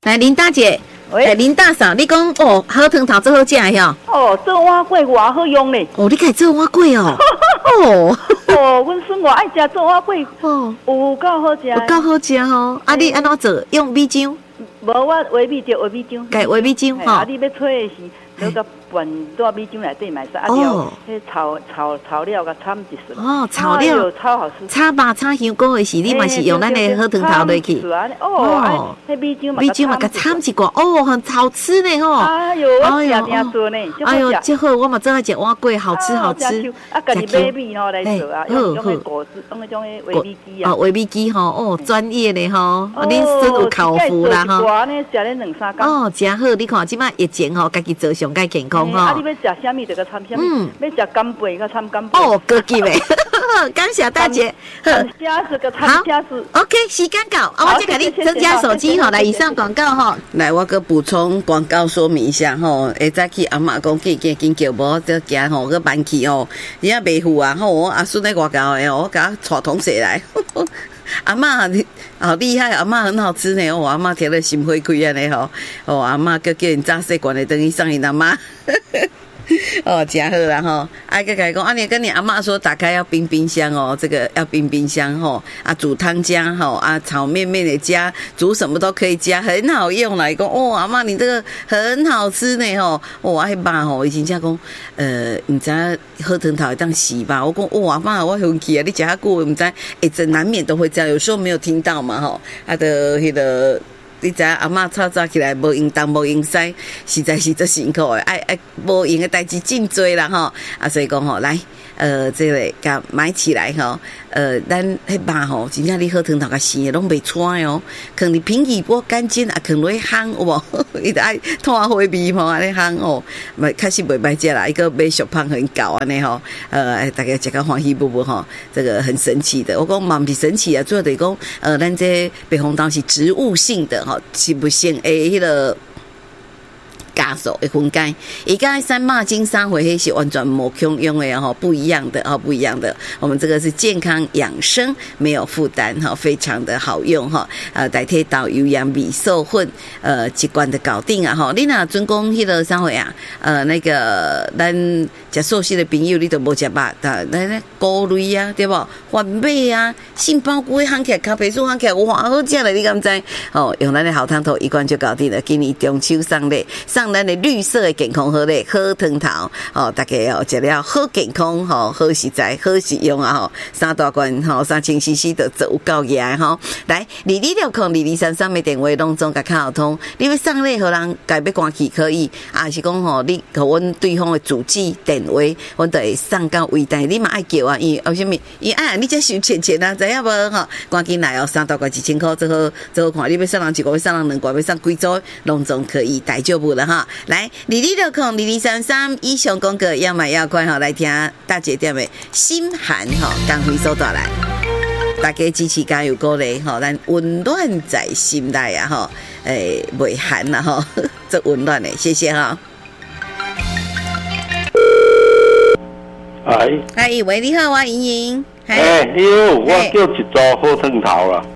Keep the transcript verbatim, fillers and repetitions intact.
来，林大姐，哎，林大嫂，你讲哦，好汤头最好食哟。 哦，做碗粿偌好用呢。 哦，你家做碗粿哦。哦。 哦，阮孙我爱食做碗粿。哦。有够好食。有够好食吼！啊，你安怎做？用米浆？ 无，我画米就画米浆。 改画米浆吼。 啊，你要吹的是，那个拌在米浆内底买使，啊了，迄炒炒炒料甲掺一丝。 哦，炒料超好吃。 炒肉炒香菇的时，你嘛是用咱的好汤头落去。 哦，迄米浆嘛， 米浆嘛，甲掺一寡，哦，很好吃呢吼。 哎呦，我食定做呢， 哎呦，真好，我嘛最爱食碗粿，好吃好吃。 啊，家己买米吼来做啊，用用迄果汁，用迄种诶画米机啊。 哦，画米机吼，哦，专业的吼，恁孙有口福啦吼。哦，真好，你看即摆疫情吼，家己做上介健康吼。 啊，你要食啥物，就个掺啥物。嗯。要食干贝，个掺干贝。 哦，高级诶，感谢大姐。 虾子个掺虾子。 OK， 时间到，啊，我再给你增加手机吼，来以上广告吼。来，我搁补充广告说明一下吼，下早起阿嬷讲记记紧叫无，这惊吼个慢去吼，伊也袂赴啊，吼我阿孙在外口诶，我甲带同事来。阿嬷好厉害，阿嬷很好吃呢，我阿嬷贴了心花开安尼吼，哦阿嬷叫叫因早细罐的等于上因阿嬷。哦，真好啦吼！啊，个甲伊讲，啊，你跟你阿嬷说，打开要冰冰箱哦，这个要冰冰箱吼。啊，煮汤加吼，啊，炒面面也加，煮什么都可以加，很好用啦。伊讲，哦，阿嬷你这个很好吃呢吼。哦，迄肉吼，伊真正讲，呃，毋知好汤头会当洗吧？我讲，哦，阿嬷我生气啊！你食遐久，毋知，哎，这难免都会这样，有时候没有听到嘛吼。啊的迄个。你知阿嬷炒早起来无用东无用西，实在是足辛苦诶，爱爱无用诶代志真多啦吼，啊所以讲吼，来，呃，这个甲买起来吼，呃，咱迄肉吼，真正你好汤头甲生诶拢袂穿哦，放伫平底锅干煎啊，放落去烘有无？伊得爱炭火味吼，安尼烘哦，嘛确实袂歹食啦，一个买熟胖很高安尼吼，呃，大家食个欢喜不不吼，这个很神奇的，我讲嘛毋是神奇啊，主要就是讲，呃，咱这白红豆是植物性的吼。是不性诶，迄个加速的分解，伊甲三马金三回迄是完全无共用的吼，不一样的哦，不一样的。我们这个是健康养生，没有负担哈，非常的好用哈。呃，代替豆油盐米寿粉，呃，一罐的搞定啊哈。你若准讲迄个啥货啊？呃，那个咱食素食的朋友，你都无食肉，但咱咧菇类啊，对无？番麦啊，杏鲍菇烘起来，咖啡素烘起来，哇，好食嘞！你敢知？哦，用咱的好汤头一罐就搞定了。今年中秋送礼，送咱的绿色的健康好礼，好汤头哦，大家哦食了好健康吼，好实在，好实用啊吼，三大罐吼，三千 C C 的做有够野吼。来，二二六空二二三三的电话拢总甲卡好通，你要送礼互人，家要关去可以，啊是讲吼，你互阮对方的主机电话，阮就会送到位台，你嘛爱叫啊，因为什么？因为哎，你这收钱钱啊，知影无吼？赶紧来哦，三大罐一千块，最好最好看，你要送人一个，要送人两个，要送几组，拢总可以，大丈夫了哈。来，二二六空二二三三以上广告要买要快哈，来听大姐店的心寒哈，刚回收到来，大家支持加油鼓励哈，咱温暖在心内啊哈，诶，袂寒啦哈，这温暖的，谢谢哈。 哎， 哎，喂，你好啊，莹莹。 哎，你好，我叫一组好汤头啦。